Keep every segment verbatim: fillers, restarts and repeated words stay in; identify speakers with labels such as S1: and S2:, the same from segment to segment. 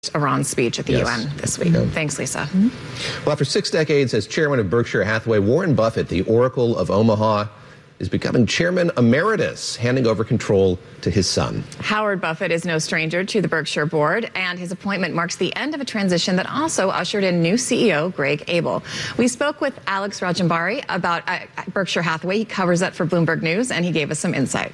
S1: Iran speech at the yes. U N this week. Yeah. Thanks, Lisa.
S2: Mm-hmm. Well, after six decades as chairman of Berkshire Hathaway, Warren Buffett, the Oracle of Omaha, is becoming chairman emeritus, handing over control to his son.
S1: Howard Buffett is no stranger to the Berkshire board, and his appointment marks the end of a transition that also ushered in new C E O Greg Abel. We spoke with Alex Rajambari about uh, Berkshire Hathaway. He covers that for Bloomberg News, and he gave us some insight.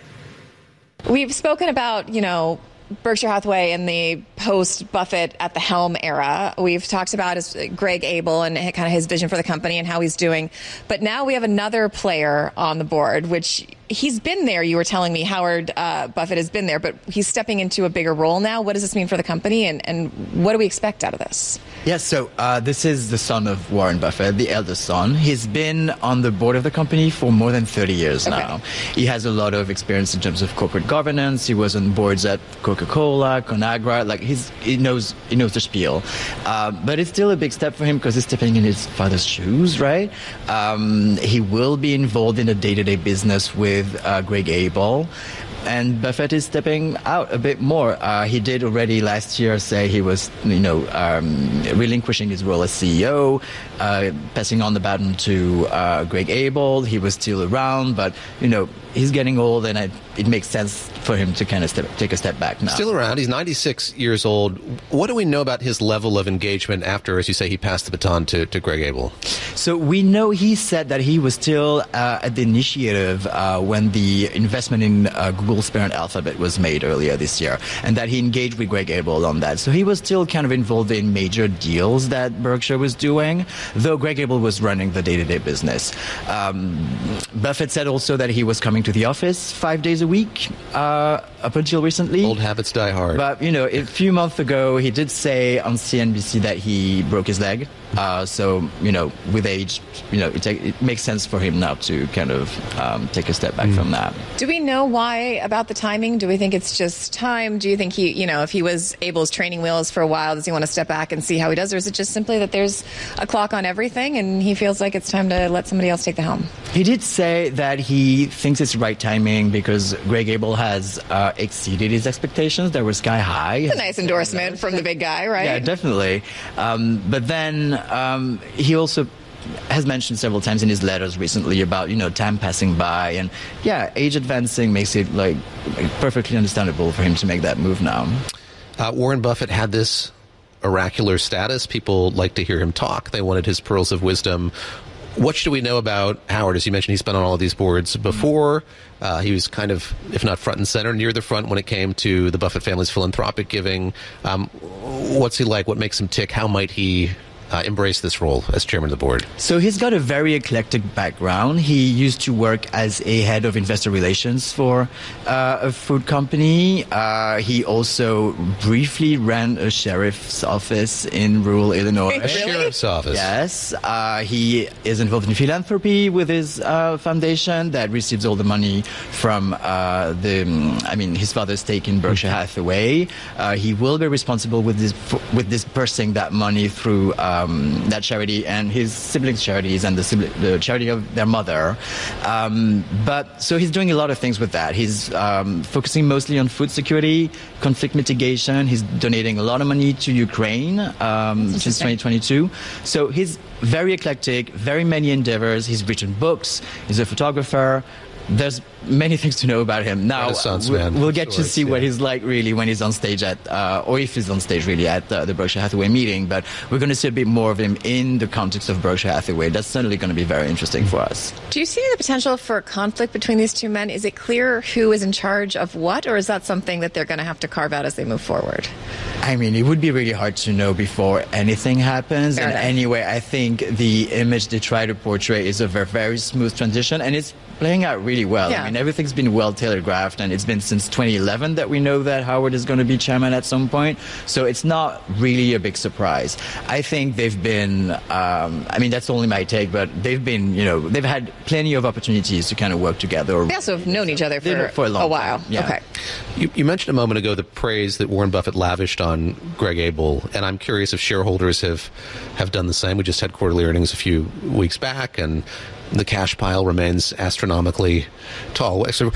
S1: We've spoken about, you know, Berkshire Hathaway in the post-Buffett at the helm era. We've talked about his, Greg Abel and kind of his vision for the company and how he's doing. But now we have another player on the board, which he's been there. You were telling me Howard uh, Buffett has been there, but he's stepping into a bigger role now. What does this mean for the company, and, and what do we expect out of this?
S3: Yes, so uh, this is the son of Warren Buffett, the eldest son. He's been on the board of the company for more than thirty years okay. now. He has a lot of experience in terms of corporate governance. He was on boards at Coca-Cola, Conagra. Like he's, he knows he knows the spiel. Uh, but it's still a big step for him because he's stepping in his father's shoes, right? Um, he will be involved in the day-to-day business with with uh, Greg Abel. And Buffett is stepping out a bit more. Uh, he did already last year say he was, you know, um, relinquishing his role as C E O, uh, passing on the baton to uh, Greg Abel. He was still around, but, you know, he's getting old, and I, it makes sense for him to kind of step, take a step back now.
S2: Still around. He's ninety-six years old. What do we know about his level of engagement after, as you say, he passed the baton to, to Greg Abel?
S3: So we know he said that he was still uh, at the initiative uh, when the investment in uh, Google's parent Alphabet was made earlier this year, and that he engaged with Greg Abel on that. So he was still kind of involved in major deals that Berkshire was doing, though Greg Abel was running the day-to-day business. Um, Buffett said also that he was coming to the office five days a week uh, up until recently.
S2: Old habits die hard.
S3: But, you know, a few months ago, he did say on C N B C that he broke his leg. Uh, so, you know, with age, you know, it, it makes sense for him now to kind of um, take a step back mm. from that.
S1: Do we know why about the timing? Do we think it's just time? Do you think he, you know, if he was Abel's training wheels for a while, does he want to step back and see how he does? Or is it just simply that there's a clock on everything and he feels like it's time to let somebody else take the helm?
S3: He did say that he thinks it's right timing because Greg Abel has uh, exceeded his expectations. They were sky high.
S1: It's a nice endorsement from the big guy, right?
S3: Yeah, definitely. Um, but then um, he also has mentioned several times in his letters recently about, you know, time passing by, and yeah, age advancing makes it like perfectly understandable for him to make that move now.
S2: Uh, Warren Buffett had this oracular status. People like to hear him talk. They wanted his pearls of wisdom. What should we know about Howard? As you mentioned, he's been on all of these boards before. Uh, he was kind of, if not front and center, near the front when it came to the Buffett family's philanthropic giving. Um, what's he like? What makes him tick? How might he Uh, embrace this role as chairman of the board?
S3: So he's got a very eclectic background. He used to work as a head of investor relations for uh, a food company. Uh, he also briefly ran a sheriff's office in rural Illinois.
S2: A sheriff's office?
S3: Yes. Uh, he is involved in philanthropy with his uh, foundation that receives all the money from uh, the, I mean, his father's stake in Berkshire Hathaway. Uh, he will be responsible with this, with dispersing that money through uh, Um, that charity and his siblings' charities and the, sibling, the charity of their mother. Um, but so he's doing a lot of things with that. He's um, focusing mostly on food security, conflict mitigation. He's donating a lot of money to Ukraine um, since twenty twenty-two. So he's very eclectic, very many endeavors. He's written books. He's a photographer. There's many things to know about him. Now, we'll, we'll get to see what he's like really when he's on stage at, uh, or if he's on stage really at uh, the Berkshire Hathaway meeting. But we're going to see a bit more of him in the context of Berkshire Hathaway. That's certainly going to be very interesting for us.
S1: Do you see the potential for conflict between these two men? Is it clear who is in charge of what, or is that something that they're going to have to carve out as they move forward?
S3: I mean, it would be really hard to know before anything happens. Fair and enough. Anyway, I think the image they try to portray is a very, very smooth transition, and it's playing out really well. Yeah. I mean, everything's been well telegraphed, and it's been since twenty eleven that we know that Howard is going to be chairman at some point. So it's not really a big surprise. I think they've been, um, I mean, that's only my take, but they've been, you know, they've had plenty of opportunities to kind of work together.
S1: They also have known each other for,
S3: for a, long
S1: a while.
S3: Yeah.
S1: Okay.
S2: You, you mentioned a moment ago the praise that Warren Buffett lavished on Greg Abel, and I'm curious if shareholders have, have done the same. We just had quarterly earnings a few weeks back, and the cash pile remains astronomically tall. So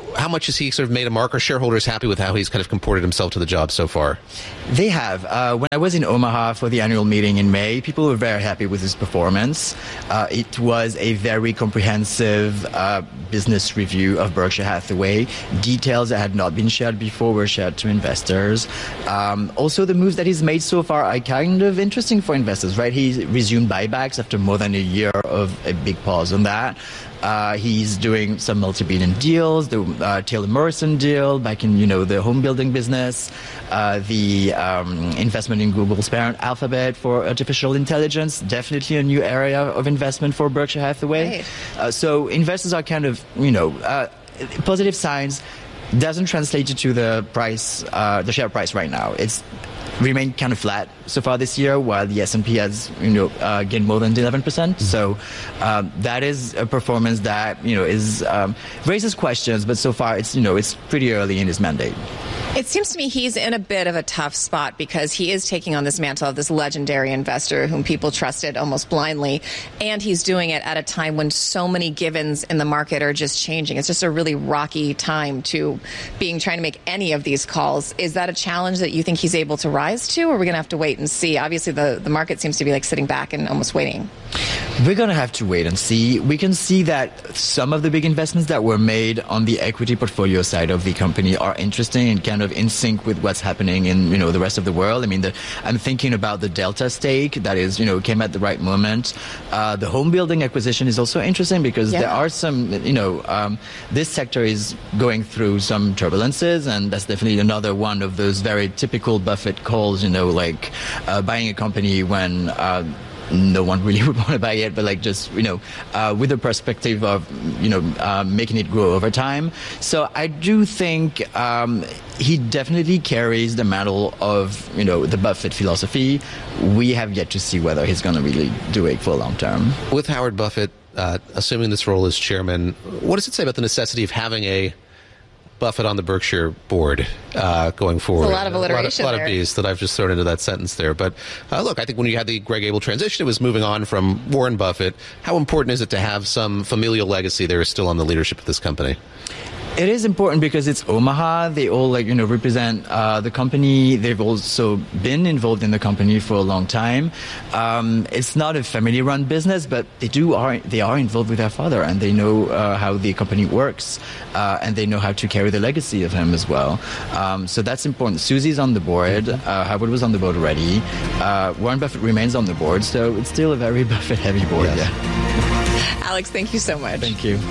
S2: how much has he sort of made a mark? Are shareholders happy with how he's kind of comported himself to the job so far?
S3: They have. Uh, when I was in Omaha for the annual meeting in May, people were very happy with his performance. Uh, it was a very comprehensive uh, business review of Berkshire Hathaway. Details that had not been shared before were shared to investors. Um, also, the moves that he's made so far are kind of interesting for investors, right? He resumed buybacks after more than a year of a big pause on that. Uh, he's doing some multi-billion deals, the uh, Taylor Morrison deal back in, you know, the home building business, uh, the um, investment in Google's parent Alphabet for artificial intelligence, definitely a new area of investment for Berkshire Hathaway.
S1: Right.
S3: Uh, so investors are kind of, you know, uh, positive signs. Doesn't translate to the price, uh, the share price right now. It's remained kind of flat so far this year, while the S and P has, you know, uh, gained more than eleven percent. Mm-hmm. So um, that is a performance that, you know, is um, raises questions. But so far, it's, you know, it's pretty early in his mandate.
S1: It seems to me he's in a bit of a tough spot because he is taking on this mantle of this legendary investor whom people trusted almost blindly, and he's doing it at a time when so many givens in the market are just changing. It's just a really rocky time to being trying to make any of these calls. Is that a challenge that you think he's able to rise to, or are we going to have to wait and see? Obviously, the, the market seems to be like sitting back and almost waiting.
S3: We're going to have to wait and see. We can see that some of the big investments that were made on the equity portfolio side of the company are interesting and kind of in sync with what's happening in, you know, the rest of the world. I mean, the, I'm thinking about the Delta stake that is, you know, came at the right moment. Uh, the home building acquisition is also interesting because yeah. there are some, you know, um, this sector is going through some turbulences, and that's definitely another one of those very typical Buffett calls, you know, like uh, buying a company when uh, no one really would want to buy it, but like just, you know, uh, with the perspective of, you know, uh, making it grow over time. So I do think um, he definitely carries the mantle of, you know, the Buffett philosophy. We have yet to see whether he's going to really do it for long term.
S2: With Howard Buffett uh, assuming this role as chairman, what does it say about the necessity of having a Buffett on the Berkshire board uh, going forward?
S1: It's a lot of alliteration
S2: A lot of, lot
S1: there.
S2: of B's that I've just thrown into that sentence there. But uh, look, I think when you had the Greg Abel transition, it was moving on from Warren Buffett. How important is it to have some familial legacy there still on the leadership of this company?
S3: It is important because it's Omaha. They all, like, you know, represent uh, the company. They've also been involved in the company for a long time. Um, it's not a family-run business, but they do are they are involved with their father, and they know uh, how the company works, uh, and they know how to carry the legacy of him as well. Um, so that's important. Susie's on the board. Uh, Howard was on the board already. Uh, Warren Buffett remains on the board, so it's still a very Buffett-heavy board.
S2: Yes.
S3: Yeah.
S1: Alex, thank you so much.
S3: Thank you.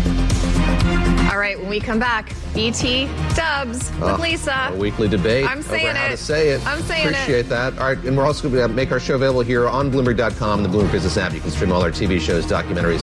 S1: All right, when we come back, E T Dubs with
S2: Oh,
S1: Lisa.
S2: A weekly debate
S1: I'm saying
S2: over how
S1: it.
S2: to say it.
S1: I'm saying it.
S2: Appreciate that. All right, and we're also going to make our show available here on Bloomberg dot com, the Bloomberg Business app. You can stream all our T V shows, documentaries,